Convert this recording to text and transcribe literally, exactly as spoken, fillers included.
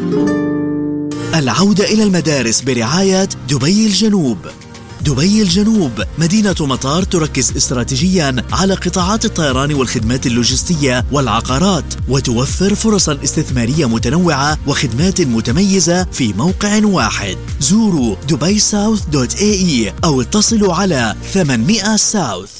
العودة إلى المدارس برعاية دبي الجنوب. دبي الجنوب مدينة مطار تركز استراتيجياً على قطاعات الطيران والخدمات اللوجستية والعقارات، وتوفر فرصاً استثمارية متنوعة وخدمات متميزة في موقع واحد. زوروا دبي ساوث دوت اي اي أو اتصلوا على ثمانمئة ساوث.